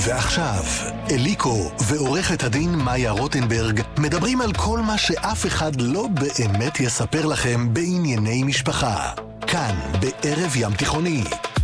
ועכשיו, אליקו ועורכת הדין מאיה רוטנברג מדברים על כל מה שאף אחד לא באמת יספר לכם בענייני משפחה. כאן, בערב ים תיכוני.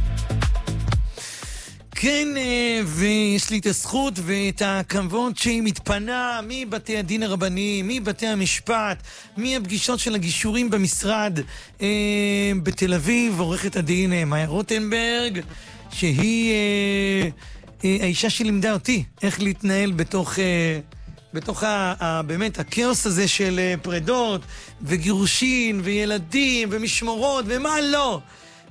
כן, ויש לי את הזכות ואת הכבוד שהיא מתפנה מבתי הדין הרבניים, מבתי המשפט, מהפגישות של הגישורים במשרד בתל אביב, עורכת הדין מאיה רוטנברג, שהיא האישה שלימדה אותי איך להתנהל בתוך באמת הכאוס הזה של פרדות וגירושין וילדים ומשמורות ומה לא.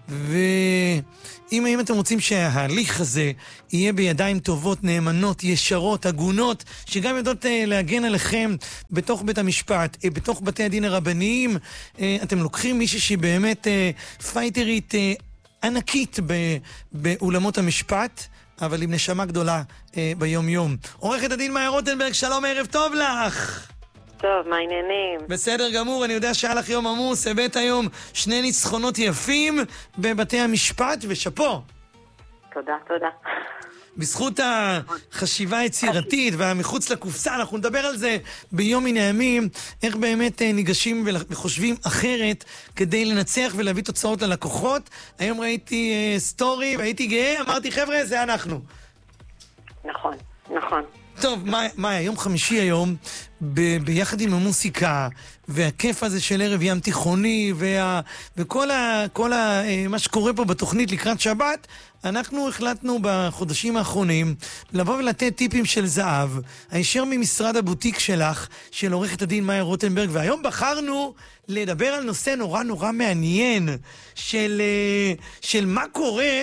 ואם אתם רוצים שההליך הזה יהיה בידיים טובות, נאמנות, ישרות, הגונות, שגם יודעות להגן עליכם בתוך בית המשפט, בתוך בתי הדין הרבניים, אתם לוקחים מישהי שהיא באמת פייטרית ענקית באולמות המשפט, אבל עם נשמה גדולה ביום יום. עורכת הדין מאיה רוטנברג, שלום, ערב טוב לך. טוב, מה העניינים? בסדר גמור, אני יודע שהיה לך יום עמוס, הבאת היום 2 ניצחונות יפים בבתי המשפט, ושפו. תודה, תודה. בזכות החשיבה היצירתית והמחוץ לקופסה, אנחנו נדבר על זה ביום מן הימים, איך באמת ניגשים וחושבים אחרת כדי לנצח ולהביא תוצאות ללקוחות. היום ראיתי סטורי והייתי גאה, אמרתי חבר'ה, זה אנחנו. נכון, נכון. טוב, מה, יום חמישי היום, ביחד עם המוסיקה, והכיף הזה של ערב ים תיכוני, וכל מה שקורה פה בתוכנית לקראת שבת, אנחנו החלטנו בחודשים האחרונים לבוא ולתת טיפים של זהב, הישר ממשרד הבוטיק שלך, של עורכת הדין מאיה רוטנברג, והיום בחרנו לדבר על נושא נורא נורא מעניין, של מה קורה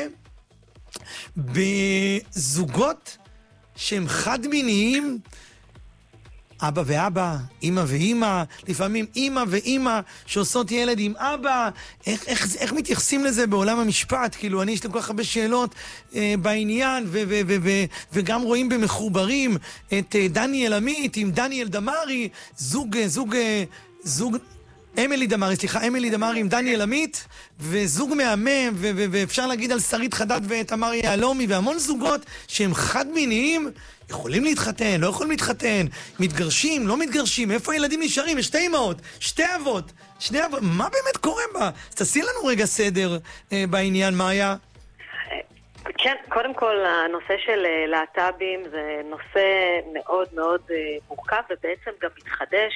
בזוגות שהם חד-מיניים, אבא ואבא, אמא ואמא, לפעמים אמא ואמא שעושות ילד עם אבא. איך מתייחסים לזה בעולם המשפט? כאילו, יש לי כל כך הרבה שאלות בעניין, וגם רואים במחוברים את דניאל עמית עם דניאל דמרי, זוג אמילי דמרי עם דניאל עמית, וזוג מהמם, ואפשר להגיד על שרית חדד ותמר יעלומי, והמון זוגות שהם חד-מיניים, יכולים להתחתן, לא יכולים להתחתן, מתגרשים, לא מתגרשים, איפה הילדים נשארים? יש 2 אמהות, 2 אבות, מה באמת קורה בה? אז תעשי לנו רגע סדר בעניין, מאיה. כן, קודם כל, הנושא של להט"בים זה נושא מאוד מאוד מורכב, ובעצם גם מתחדש,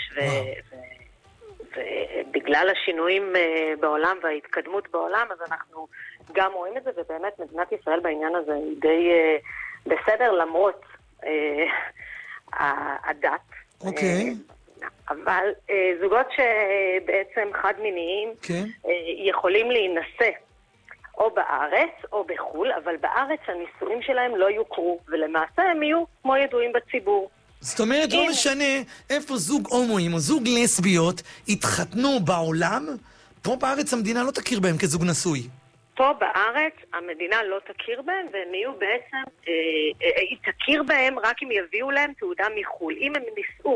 ובגלל השינויים בעולם וההתקדמות בעולם, אז אנחנו גם רואים את זה, ובאמת מדינת ישראל בעניין הזה היא די בסדר למרות הדת. אוקיי. אבל זוגות שבעצם חד-מיניים יכולים להינשא או בארץ או בחול, אבל בארץ הנישואים שלהם לא יוכרו, ולמעשה הם יהיו כמו ידועים בציבור. זאת אומרת, לא משנה איפה זוג הומואים או זוג לסביות התחתנו בעולם, פה בארץ המדינה לא תכיר בהם כזוג נשוי. פה בארץ המדינה לא תכיר בהם, והם יהיו בעצם, היא תכיר בהם רק אם יביאו להם תעודה מחול. אם הם נישאו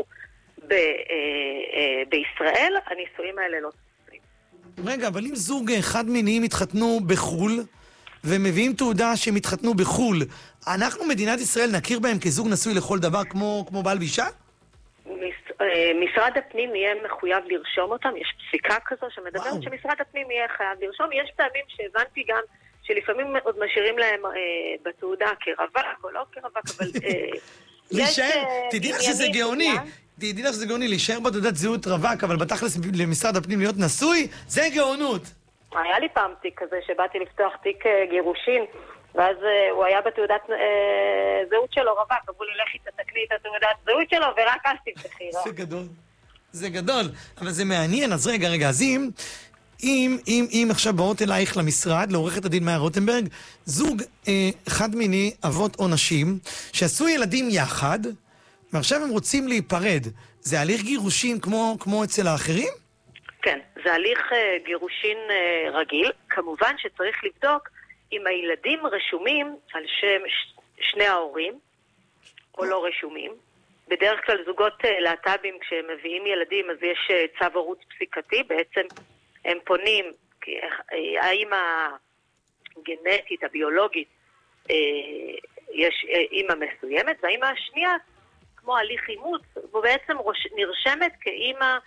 בישראל, הנישואים האלה לא תכירים. רגע, אבל אם זוג חד-מיניים התחתנו בחול, ומביאים תעודה שהם התחתנו בחול, אנחנו, מדינת ישראל, נכיר בהם כזוג נשוי לכל דבר כמו בעל ואישה? משרד הפנים יהיה מחויב לרשום אותם, יש פסיקה כזו שמדברת שמשרד הפנים יהיה חייב לרשום. יש פעמים שהבנתי גם שלפעמים עוד משאירים להם בתעודה כרווק או לא כרווק, אבל תדעי לך שזה גאוני, להישאר בתעודת זהות רווק, אבל בתכלס למשרד הפנים להיות נשוי, זה גאונות. היה לי פעם תיק כזה שבאתי לפתוח תיק גירושין, ואז הוא היה בתעודת זהות שלו רווק, אמרו לי לכי תתקני את התעודת זהות שלו, ורק אז תפתחי. זה גדול, אבל זה מעניין. אז רגע, אז אם עכשיו באות אלייך למשרד, לעורכת הדין מאיה רוטנברג, זוג חד-מיני, אבות או נשים, שעשו ילדים יחד, ועכשיו הם רוצים להיפרד, זה הליך גירושין כמו אצל האחרים? כן, זה הליך גירושין רגיל. כמובן שצריך לבדוק אם הילדים רשומים על שם שני ההורים או לא רשומים. בדרך כלל זוגות להט"בים כשהם מביאים ילדים אז יש צו הורות פסיקתי, בעצם הם פונים האם הגנטית, הביולוגית יש אימא מסוימת, והאימא השנייה, כמו הליך אימוץ, ובעצם נרשמת כאימא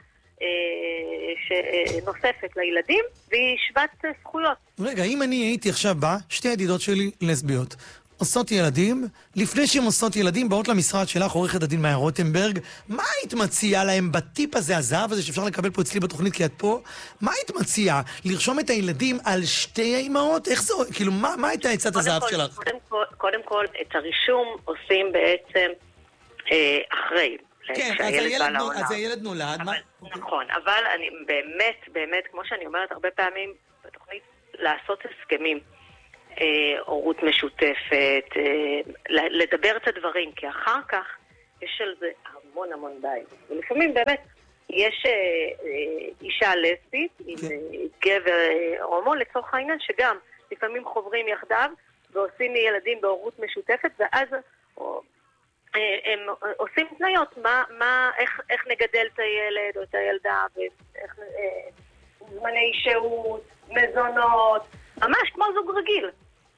שנוספת לילדים, והיא שוות זכויות. רגע, אם אני הייתי עכשיו בא, שתי ידידות שלי לסביות, עושות ילדים, לפני שהן עושות ילדים, באות למשרד שלך, עורכת הדין מאיה רוטנברג, מה היית מציעה להם בטיפ הזה, הזהב הזה, שאפשר לקבל פה אצלי בתוכנית כי את פה? מה היית מציעה? לרשום את הילדים על שתי האימהות? איך זה, כאילו, מה הייתה עצת הזהב שלך? קודם כל, את הרישום עושים בעצם אחרי. כן, אז הילד נולד. נכון, אבל אני באמת, כמו שאני אומרת הרבה פעמים בתוכנית, לעשות הסכמים. הורות משותפת, לדבר את הדברים, כי אחר כך יש על זה המון בעיה. ולפעמים באמת יש אישה לסבית עם גבר הומו לצורך העניין, שגם לפעמים חוברים יחדיו ועושים ילדים בהורות משותפת, ואז הם עושים תניות, איך נגדל את הילד או את הילדה, ואיך זמני שהות, מזונות, ממש כמו זוג רגיל.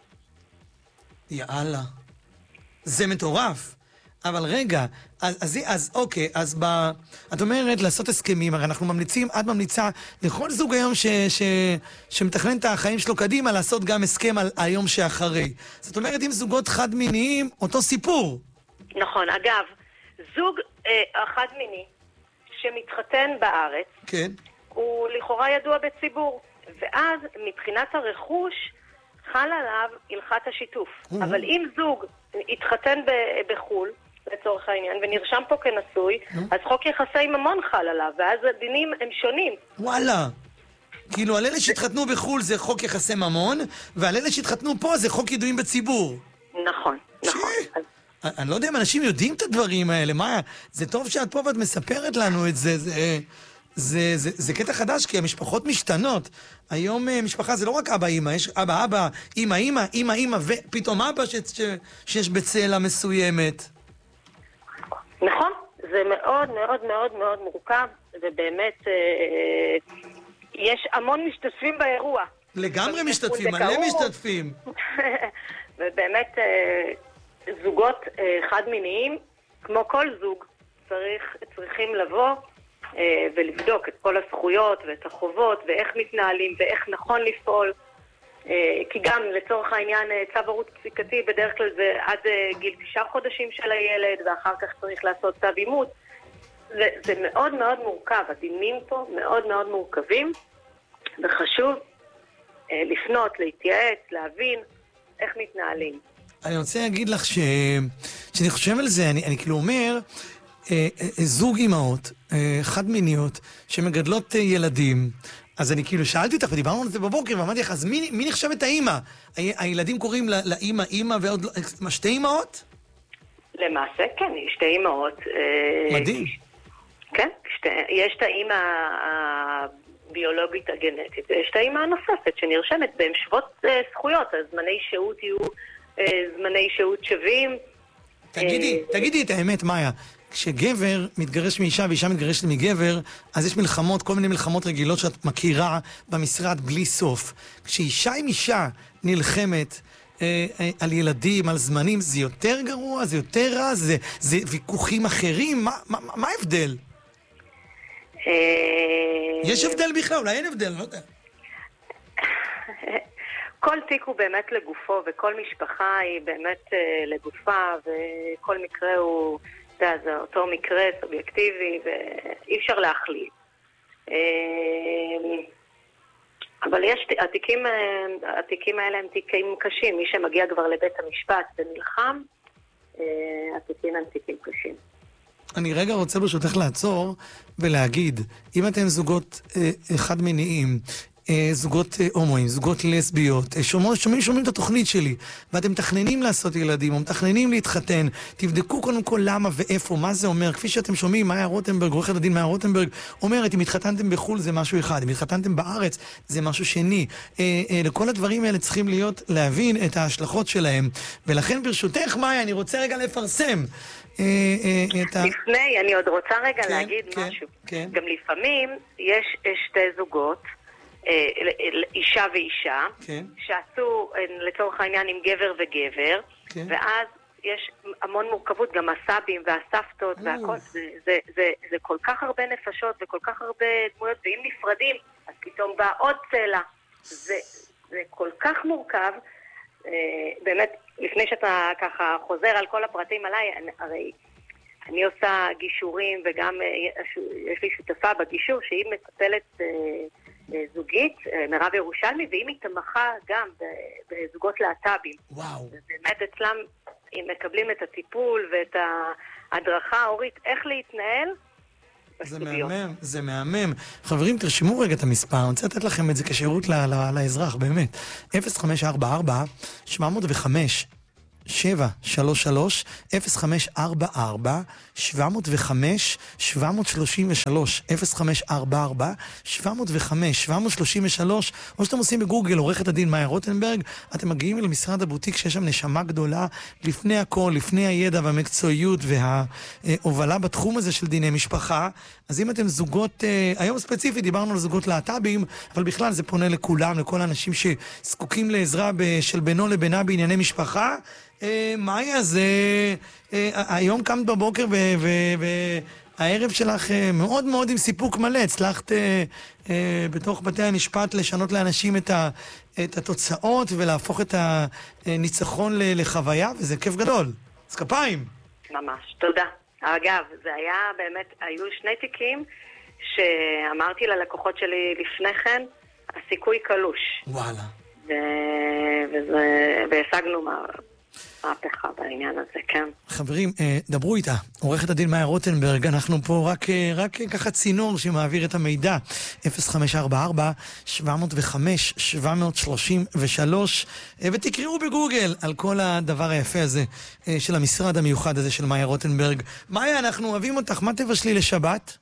יאללה. זה מטורף. אבל רגע, אז אוקיי, אז את אומרת לעשות הסכמים, הרי אנחנו ממליצים, את ממליצה לכל זוג היום שמתכנן את החיים שלו קדימה, לעשות גם הסכם על היום שאחרי. זאת אומרת, אם זוגות חד-מיניים, אותו סיפור. נכון, אגב, זוג חד-מיני שמתחתן בארץ, כן. הוא לכאורה ידוע בציבור, ואז מבחינת הרכוש חל עליו הלכת השיתוף. אבל אם זוג התחתן בחול, לצורך העניין, ונרשם פה כנשוי, אז חוק יחסי ממון חל עליו, ואז הדינים הם שונים. וואלה. כאילו, על אלה שהתחתנו בחול זה חוק יחסי ממון, ועל אלה שהתחתנו פה זה חוק ידועים בציבור. נכון. אני לא יודע אם אנשים יודעים את הדברים האלה, מה? זה טוב שאת פה ואת מספרת לנו את זה, זה קטע חדש, כי המשפחות משתנות. היום משפחה זה לא רק אבא-אמא, יש אבא-אבא, אמא-אמא, אמא-אמא, ופתאום אבא שיש בצלע מסוימת. נכון, זה מאוד מאוד מאוד מאוד מורכב, ובאמת יש המון משתתפים באירוע. לגמרי משתתפים, מלא משתתפים. ובאמת זוגות חד-מיניים, כמו כל זוג, צריכים לבוא ולבדוק את כל הזכויות ואת החובות ואיך מתנהלים ואיך נכון לפעול, כי גם לצורך העניין צו הורות פסיקתי בדרך כלל זה עד גיל 9 חודשים של הילד, ואחר כך צריך לעשות צו אימוץ. זה מאוד מאוד מורכב, הדינים פה מאוד מאוד מורכבים, וחשוב לפנות, להתייעץ, להבין איך מתנהלים. אני רוצה להגיד לך שאני חושב על זה, אני כאילו אומר, זוג אמהות, חד-מיניות, שמגדלות ילדים, אז אני כאילו שאלתי אותך, ודיברנו על זה בבוקר, ואמרתי לך, אז מי נחשבת האמא? הילדים קוראים לאמא, אמא, ועוד שתי אמהות? למעשה, כן, שתי אמהות. מדהים. כן, יש את האמא הביולוגית הגנטית, ויש את האמא הנוספת שנרשמת, והן שוות זכויות, אז זמני שהות יהיו זמני שהות שווים. תגידי את האמת, מאיה. כשגבר מתגרש מאישה ואישה מתגרשת מגבר, אז יש מלחמות, כל מיני מלחמות רגילות שאת מכירה במשרד בלי סוף. כשאישה עם אישה נלחמת על ילדים, על זמנים, זה יותר גרוע, זה יותר רע, זה ויכוחים אחרים, מה ההבדל? יש הבדל בכלל, אולי אין הבדל, לא יודע. כל תיק הוא באמת לגופו, וכל משפחה היא באמת לגופה, וכל מקרה הוא... זה אותו מקרה סובייקטיבי, ואי אפשר להחליט. אבל יש, התיקים האלה הם תיקים קשים. מי שמגיע כבר לבית המשפט ונלחם, התיקים הם תיקים קשים. אני רגע רוצה ברשותך לעצור ולהגיד, אם אתם זוגות חד-מיניים, זוגות הומואים, זוגות לסביות, שומעים את התוכנית שלי, ואתם מתכננים לעשות ילדים, או מתכננים להתחתן, תבדקו קודם כל למה ואיפה, מה זה אומר. כפי שאתם שומעים, מאיה רוטנברג, עורכת הדין מאיה רוטנברג, אומרת, אם התחתנתם בחול זה משהו אחד, אם התחתנתם בארץ זה משהו שני. לכל הדברים האלה צריכים להבין את ההשלכות שלהם. ולכן ברשותך, מאיה, אני רוצה רגע לפרסם לפני, אני עוד רוצה רגע להגיד משהו. גם לפעמים יש שתי זוגות, אישה ואישה, שעשו לצורך העניין עם גבר וגבר, ואז יש המון מורכבות, גם הסבים והסבתות והכל, זה כל כך הרבה נפשות וכל כך הרבה דמויות, ואם נפרדים, אז פתאום בא עוד צלע. זה כל כך מורכב, באמת, לפני שאתה ככה חוזר על כל הפרטים עליי, הרי אני עושה גישורים, וגם יש לי שותפה בגישור, שהיא מטפלת זוגית, מירב ירושלמי, והיא מתמחה גם בזוגות להט"בים. וואו. ובאמת אצלם, אם מקבלים את הטיפול ואת ההדרכה ההורית, איך להתנהל, זה מהמם. חברים, תרשמו רגע את המספר, אני רוצה לתת לכם את זה כשירות לאזרח, באמת. 0544 705 733 0544 705 733 0544 705 733, או שאתם עושים בגוגל עורכת הדין מאיה רוטנברג, אתם מגיעים אל משרד הבוטיק שיש שם נשמה גדולה, לפני הכל, לפני הידע והמקצועיות וההובלה בתחום הזה של דיני משפחה. אז אם אתם זוגות, היום ספציפית דיברנו על זוגות להט"בים, אבל בכלל זה פונה לכולם, לכל האנשים שזקוקים לעזרה של בינו לבינה בענייני משפחה. מאיה, זה היום קמת בבוקר והערב שלך מאוד מאוד עם סיפוק מלא, הצלחת בתוך בתי המשפט לשנות לאנשים את התוצאות ולהפוך את הניצחון לחוויה, וזה כיף גדול. אז כפיים. ממש, תודה. אגב, זה היה באמת, היו שני תיקים שאמרתי ללקוחות שלי לפני כן, הסיכוי קלוש. וואלה. והשגנו מהפכה בעניין הזה, כן. חברים, דברו איתה. עורכת הדין מאיה רוטנברג, אנחנו פה רק ככה צינור שמעביר את המידע. 0544 705 733, ותקראו בגוגל על כל הדבר היפה הזה של המשרד המיוחד הזה של מאיה רוטנברג. מאיה, אנחנו אוהבים אותך. מה תבשלי לשבת?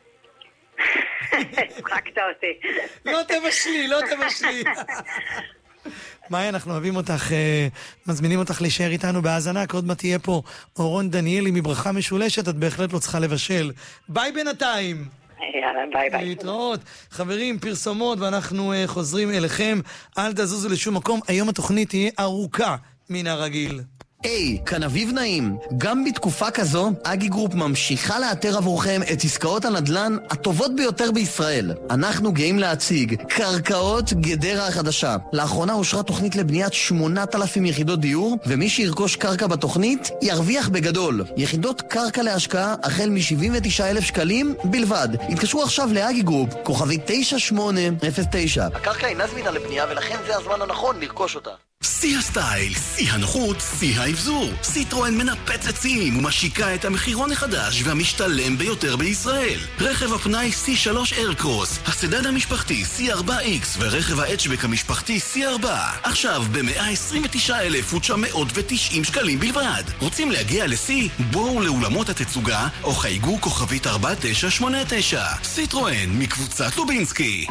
הצחקת אותי. לא תבשלי. מאיה, אנחנו אוהבים אותך, מזמינים אותך להישאר איתנו בהאזנה, כי עוד מה תהיה פה אורון דניאלי מברכה משולשת, את בהחלט לא צריכה לבשל. ביי בינתיים. יאללה, ביי. להתראות. חברים, פרסומות, ואנחנו חוזרים אליכם. אל תזוזו לשום מקום. היום התוכנית תהיה ארוכה מן הרגיל. היי, כאן אביב נעים. גם בתקופה כזו, אגי גרופ ממשיכה לאתר עבורכם את עסקאות הנדל"ן הטובות ביותר בישראל. אנחנו גאים להציג קרקעות גדרה החדשה. לאחרונה אושרה תוכנית לבניית 8,000 יחידות דיור, ומי שירכוש קרקע בתוכנית ירוויח בגדול. יחידות קרקע להשקעה החל מ-79,000 שקלים בלבד. התקשרו עכשיו לאגי גרופ, כוכבי 9809. הקרקע אינה זמינה לבנייה, ולכן זה הזמן הנכון לרכוש אותה. שיא הסטייל, שיא הנוחות, שיא האבזור. סיטרואן מנפצת שיאים ומשיקה את המחירון החדש והמשתלם ביותר בישראל. רכב הפנאי C3 איירקרוס, הסדן המשפחתי C4X ורכב ההטשבק המשפחתי C4. עכשיו ב-129,990 שקלים בלבד. רוצים להגיע לשיא? בואו לאולמות התצוגה או חייגו כוכבית 4989. סיטרואן מקבוצת לובינסקי.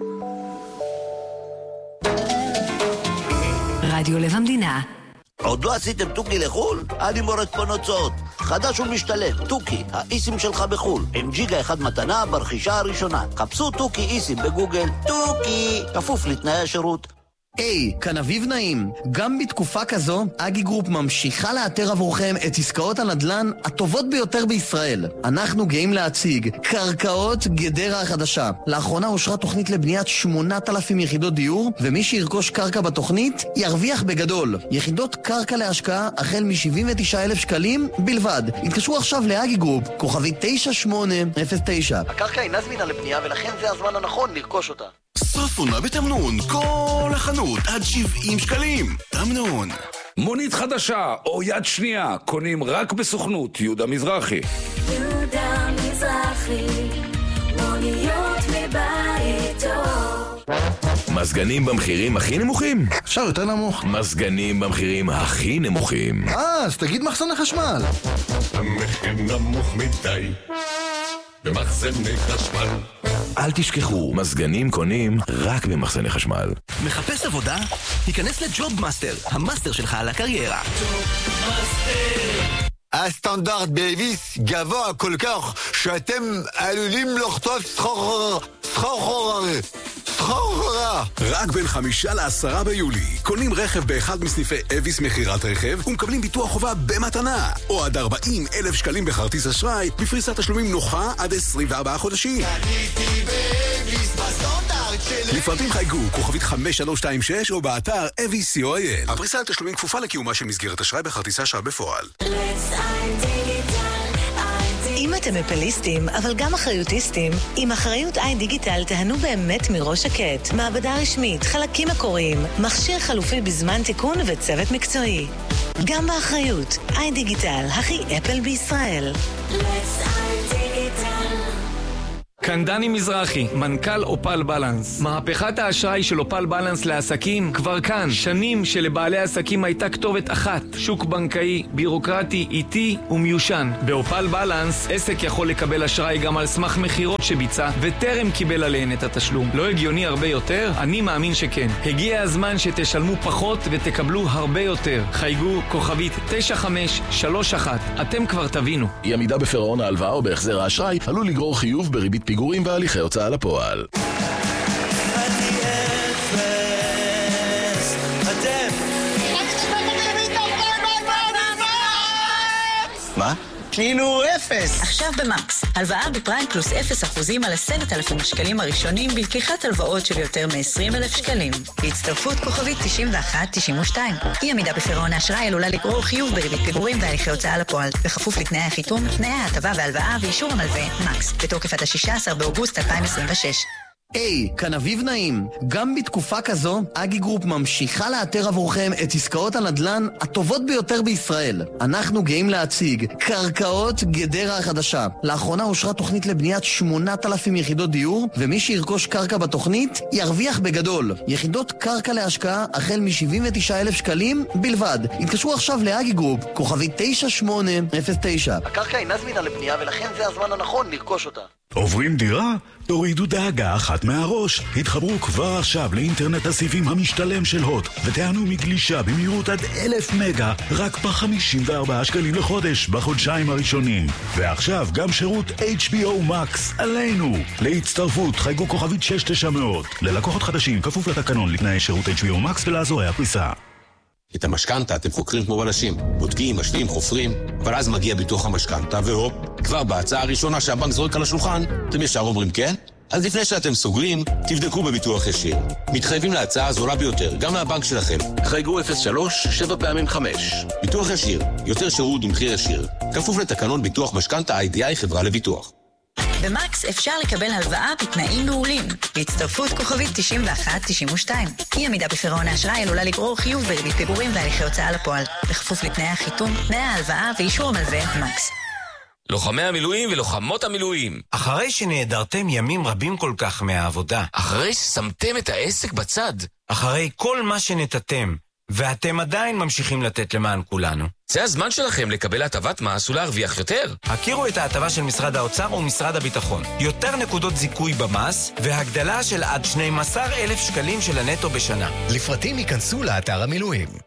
רדיו לב המדינה. עוד לא עשיתם טוקי לחול? אני מורד פה נוצאות. חדש ומשתלם, טוקי, האיסים שלך בחול. עם ג'יגה אחד מתנה ברכישה הראשונה. חפשו טוקי איסים בגוגל. טוקי, כפוף לתנאי השירות. היי, כאן אביב נעים. גם בתקופה כזו, אגי גרופ ממשיכה לאתר עבורכם את עסקאות הנדל"ן הטובות ביותר בישראל. אנחנו גאים להציג קרקעות גדרה החדשה. לאחרונה אושרה תוכנית לבניית 8,000 יחידות דיור, ומי שירכוש קרקע בתוכנית ירוויח בגדול. יחידות קרקע להשקעה החל מ-79,000 שקלים בלבד. התקשרו עכשיו לאגי גרופ, כוכבי 9809. הקרקע אינה זמינה לבנייה, ולכן זה הזמן הנכון לרכוש אותה. סוף עונה בתמנון, כל החנות עד 70 שקלים. תמנון. מונית חדשה או יד שנייה קונים רק בסוכנות יהודה מזרחי. יהודה מזרחי, מוניות מבית טוב. מזגנים במחירים הכי נמוכים? אפשר יותר נמוך. מזגנים במחירים הכי נמוכים. אז תגיד מחסני חשמל. המחיר נמוך מדי במחסני חשמל. אל תשכחו, מזגנים קונים רק במחסני חשמל. מחפש עבודה? היכנס לג'וב מאסטר, המאסטר שלך על הקריירה. הסטנדרט באביס גבוה כל כך שאתם עלולים לחטוף סחרחורת. סחורה. רק בין 5 ל-10 ביולי. קונים רכב באחד מסניפי אביס מחירת רכב ומקבלים ביטוח חובה במתנה. או עד 40,000 שקלים בכרטיס אשראי בפריסת תשלומים נוחה עד 24 חודשים. קניתי באביס בסטנדרט שלי. לפרטים חייגו, כוכבית 5326 או באתר avis.co.il. הפריסה על תשלומים כפופה לקיומה של מסגרת אשראי בכרטיס אשראי בפועל. אם אתם אפליסטים, אבל גם אחריוטיסטים, עם אחריות iDigital תהנו באמת מראש שקט. מעבדה רשמית, חלקים מקוריים, מכשיר חלופי בזמן תיקון וצוות מקצועי. גם באחריות, iDigital, הכי אפל בישראל. כאן דני מזרחי, מנכ"ל אופל בלנס. מהפכת האשראי של אופל בלנס לעסקים כבר כאן. שנים שלבעלי עסקים הייתה כתובת אחת. שוק בנקאי, בירוקרטי, איטי ומיושן. באופל בלנס עסק יכול לקבל אשראי גם על סמך מחירות שביצע וטרם קיבל עליהן את התשלום. לא הגיוני הרבה יותר? אני מאמין שכן. הגיע הזמן שתשלמו פחות ותקבלו הרבה יותר. חייגו כוכבית 9531. אתם כבר תבינו. אי עמידה בפירעון ההלוואה או בהחזר האשראי עלול לגרור חיוב בריבית פיגורים והליכי הוצאה לפועל. מה? כאילו אפס. עכשיו במקס, הלוואה בפריים פלוס 0% על 10,000 שקלים הראשונים בלקיחת הלוואות של יותר מ-20,000 שקלים. בהצטרפות כוכבית 9192. אי עמידה בפירעון האשראי עלולה לגרור חיוב בריבית פיגורים והליכי הוצאה לפועל, בכפוף לתנאי החיתום, תנאי ההטבה וההלוואה ואישור המלווה. מקס, בתוקף עד 16 באוגוסט 2026. היי, כאן אביב נעים. גם בתקופה כזו, אגי גרופ ממשיכה לאתר עבורכם את עסקאות הנדל"ן הטובות ביותר בישראל. אנחנו גאים להציג קרקעות גדרה החדשה. לאחרונה אושרה תוכנית לבניית 8,000 יחידות דיור, ומי שירכוש קרקע בתוכנית ירוויח בגדול. יחידות קרקע להשקעה החל מ-79,000 שקלים בלבד. התקשרו עכשיו לאגי גרופ, כוכבית 9809. הקרקע אינה זמינה לבנייה ולכן זה הזמן הנכון לרכוש אותה. עוברים דירה? תורידו דאגה אחת מהראש. התחברו כבר עכשיו לאינטרנט הסיבים המשתלם של הוט ותענו מגלישה במהירות עד 1,000 מגה רק ב-54 שקלים לחודש בחודשיים הראשונים. ועכשיו גם שירות HBO Max עלינו. להצטרפות חייגו כוכבית 6900. ללקוחות חדשים כפוף לתקנון לתנאי שירות HBO Max ולאזורי הפריסה. את המשכנתה אתם חוקרים כמו בלשים, בודקים, משלים, חופרים, אבל אז מגיע ביטוח המשכנתה, והופ, כבר בהצעה הראשונה שהבנק זורק על השולחן, אתם ישר אומרים כן? אז לפני שאתם סוגרים, תבדקו בביטוח ישיר. מתחייבים להצעה הזולה ביותר, גם מהבנק שלכם. חייגו 03 7 פעמים 5. ביטוח ישיר, יותר שירות במחיר ישיר. כפוף לתקנון ביטוח משכנתה IDI חברה לביטוח. במקס אפשר לקבל הלוואה בתנאים מעולים. בהצטרפות כוכבית 9192. אי עמידה בפירעון האשראי עלולה לגרור חיוב בריבית פיגורים והליכי הוצאה לפועל, בכפוף לתנאי החיתום, תנאי ההלוואה ואישור המלווה. מקס. לוחמי המילואים ולוחמות המילואים. אחרי שנעדרתם ימים רבים כל כך מהעבודה. אחרי ששמתם את העסק בצד. אחרי כל מה שנתתם, ואתם עדיין ממשיכים לתת למען כולנו. זה הזמן שלכם לקבל הטבת מס ולהרוויח יותר. הכירו את ההטבה של משרד האוצר ומשרד הביטחון. יותר נקודות זיכוי במס, והגדלה של עד 12,000 שקלים של הנטו בשנה. לפרטים ייכנסו לאתר המילואים.